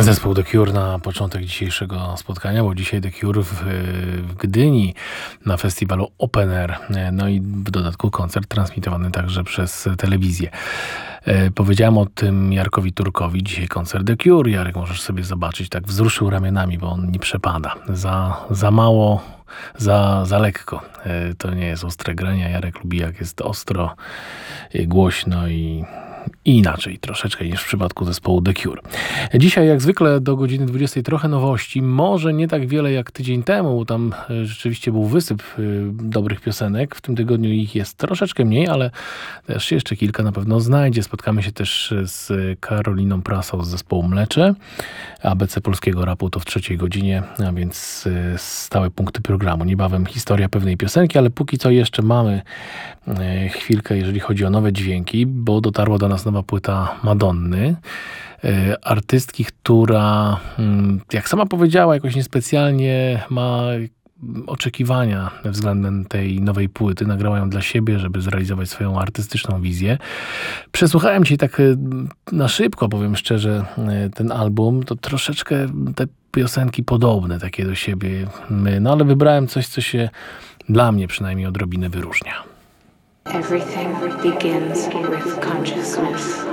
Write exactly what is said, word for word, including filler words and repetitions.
Zespół The Cure na początek dzisiejszego spotkania, bo dzisiaj The Cure w, w Gdyni na festiwalu Open Air. No i w dodatku koncert transmitowany także przez telewizję. E, powiedziałem o tym Jarkowi Turkowi. Dzisiaj koncert The Cure. Jarek, możesz sobie zobaczyć, tak wzruszył ramionami, bo on nie przepada. Za, za mało, za, za lekko. E, to nie jest ostre granie. Jarek lubi, jak jest ostro, e, głośno i I inaczej troszeczkę niż w przypadku zespołu The Cure. Dzisiaj jak zwykle do godziny dwudziestej trochę nowości, może nie tak wiele jak tydzień temu, tam rzeczywiście był wysyp dobrych piosenek, w tym tygodniu ich jest troszeczkę mniej, ale też jeszcze kilka na pewno znajdzie. Spotkamy się też z Karoliną Prasą z zespołu Mlecze, A B C polskiego rapu to w trzeciej godzinie, a więc stałe punkty programu. Niebawem historia pewnej piosenki, ale póki co jeszcze mamy chwilkę, jeżeli chodzi o nowe dźwięki, bo dotarła do nas nowa płyta Madonny, artystki, która, jak sama powiedziała, jakoś niespecjalnie ma oczekiwania względem tej nowej płyty. Nagrała ją dla siebie, żeby zrealizować swoją artystyczną wizję. Przesłuchałem dzisiaj tak na szybko, powiem szczerze, ten album. To troszeczkę te piosenki podobne takie do siebie. No ale wybrałem coś, co się dla mnie przynajmniej odrobinę wyróżnia. Everything begins with consciousness.